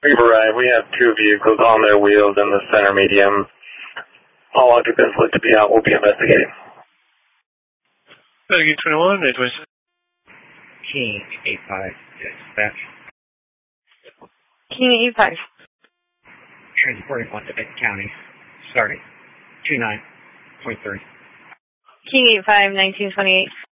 We've arrived. We have 2 vehicles on their wheels in the center medium. All occupants look to be out. We'll be investigating. Renegade 21, Midwest. King 85, dispatch. King 85. Transporting one to Benton County, starting 29.3. King 85, 1928.